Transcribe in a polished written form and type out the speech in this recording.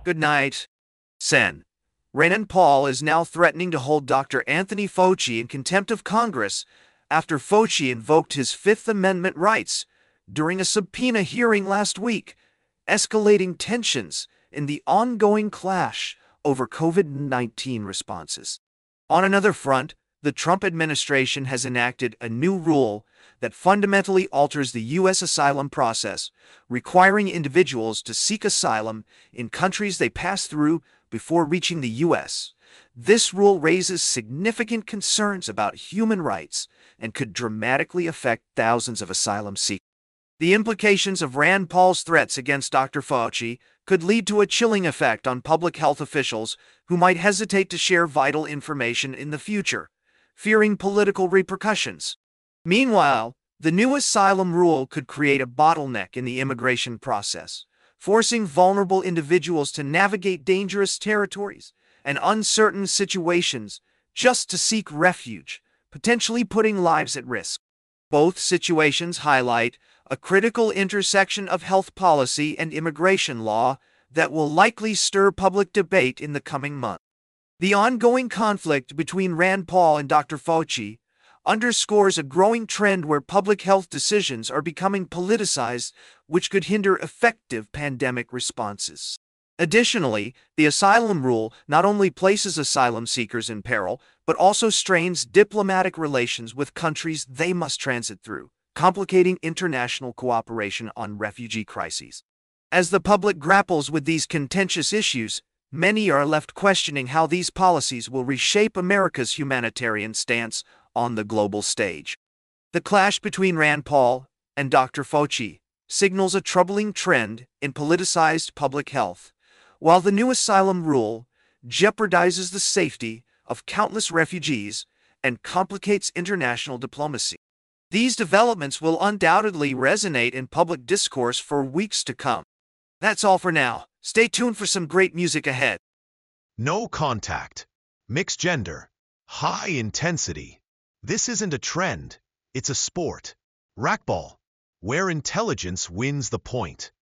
Good night, Sen. Rand Paul is now threatening to hold Dr. Anthony Fauci in contempt of Congress after Fauci invoked his Fifth Amendment rights during a subpoena hearing last week, escalating tensions in the ongoing clash over COVID-19 responses. On another front, the Trump administration has enacted a new rule that fundamentally alters the U.S. asylum process, requiring individuals to seek asylum in countries they pass through before reaching the U.S. This rule raises significant concerns about human rights and could dramatically affect thousands of asylum seekers. The implications of Rand Paul's threats against Dr. Fauci could lead to a chilling effect on public health officials who might hesitate to share vital information in the future, fearing political repercussions. Meanwhile, the new asylum rule could create a bottleneck in the immigration process, forcing vulnerable individuals to navigate dangerous territories and uncertain situations just to seek refuge, potentially putting lives at risk. Both situations highlight a critical intersection of health policy and immigration law that will likely stir public debate in the coming months. The ongoing conflict between Rand Paul and Dr. Fauci underscores a growing trend where public health decisions are becoming politicized, which could hinder effective pandemic responses. Additionally, the asylum rule not only places asylum seekers in peril, but also strains diplomatic relations with countries they must transit through, complicating international cooperation on refugee crises. As the public grapples with these contentious issues, many are left questioning how these policies will reshape America's humanitarian stance on the global stage. The clash between Rand Paul and Dr. Fauci signals a troubling trend in politicized public health, while the new asylum rule jeopardizes the safety of countless refugees and complicates international diplomacy. These developments will undoubtedly resonate in public discourse for weeks to come. That's all for now. Stay tuned for some great music ahead. No contact. Mixed gender. High intensity. This isn't a trend. It's a sport. Racquetball. Where intelligence wins the point.